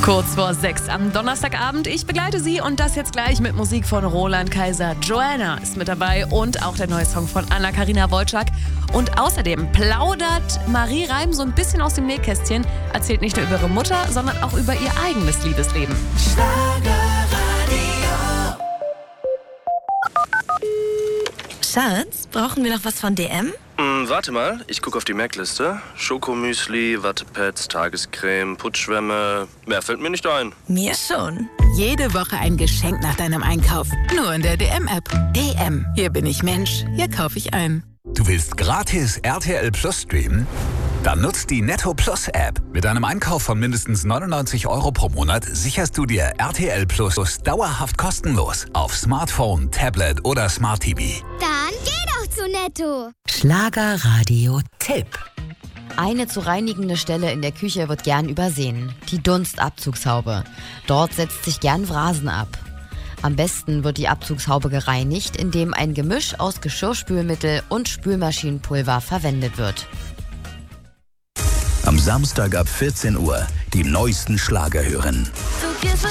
Kurz vor 6 am Donnerstagabend. Ich begleite Sie und das jetzt gleich mit Musik von Roland Kaiser. Joanna ist mit dabei und auch der neue Song von Anna-Karina Wojcik. Und außerdem plaudert Marie Reim so ein bisschen aus dem Nähkästchen, erzählt nicht nur über ihre Mutter, sondern auch über ihr eigenes Liebesleben. Schatz, brauchen wir noch was von DM? Warte mal, ich gucke auf die Merkliste. Schokomüsli, Wattepads, Tagescreme, Putzschwämme. Mehr fällt mir nicht ein. Mir schon. Jede Woche ein Geschenk nach deinem Einkauf. Nur in der DM-App. DM. Hier bin ich Mensch. Hier kaufe ich ein. Du willst gratis RTL Plus streamen? Dann nutzt die Netto Plus App. Mit einem Einkauf von mindestens 99 € pro Monat sicherst du dir RTL Plus dauerhaft kostenlos auf Smartphone, Tablet oder Smart TV. Dann geh doch zu Netto. Schlagerradio-Tipp. Eine zu reinigende Stelle in der Küche wird gern übersehen. Die Dunstabzugshaube. Dort setzt sich gern Wrasen ab. Am besten wird die Abzugshaube gereinigt, indem ein Gemisch aus Geschirrspülmittel und Spülmaschinenpulver verwendet wird. Am Samstag ab 14 Uhr die neuesten Schlager hören.